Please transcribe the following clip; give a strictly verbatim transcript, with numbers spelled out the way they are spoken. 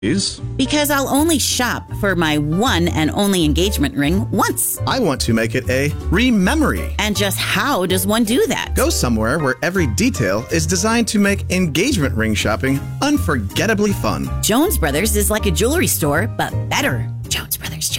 Is? Because I'll only shop for my one and only engagement ring once. I want to make it a re-memory. And just how does one do that? Go somewhere where every detail is designed to make engagement ring shopping unforgettably fun. Jones Brothers is like a jewelry store, but better. Jones Brothers.